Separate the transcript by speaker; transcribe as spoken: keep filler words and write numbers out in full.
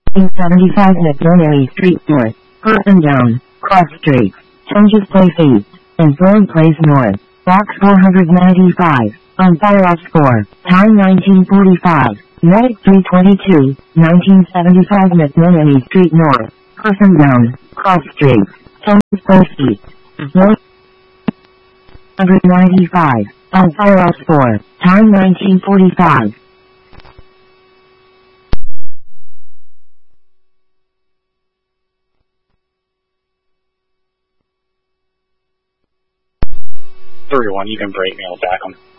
Speaker 1: seventy-five McNerney Street North, Person Down, Cross Street, Changes Place East, and Thorn Place North, Box four ninety-five, on Firehouse four, time nineteen forty-five, Medic three twenty-two, nineteen seventy-five McNerney Street North, Person Down, Cross Street, Changes Place East, one ninety-five, on Firehouse four, time nineteen forty-five.
Speaker 2: thirty-one, you can break mail back on